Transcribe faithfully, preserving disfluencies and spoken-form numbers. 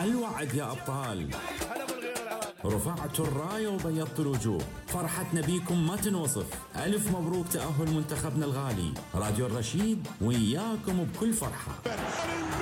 عالوعد يا أبطال، رفعتوا الراية وبيضتوا الوجوه، فرحتنا بيكم ما تنوصف. ألف مبروك تأهل منتخبنا الغالي. راديو الرشيد وياكم بكل فرحة.